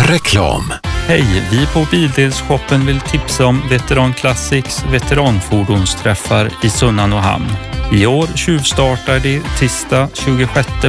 Reklam. Hej, vi på Bildelsshoppen vill tipsa om Veteran Classics veteranfordonsträffar i Sunnan och Hamn. I år tjuvstartar det tisdag 26